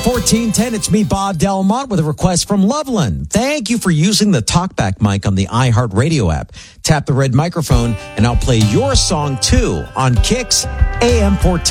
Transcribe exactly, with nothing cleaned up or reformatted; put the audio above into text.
fourteen ten, it's me, Bob Delmont, with a request from Loveland. Thank you for using the TalkBack mic on the iHeartRadio app. Tap the red microphone, and I'll play your song, too, on Kicks A M fourteen.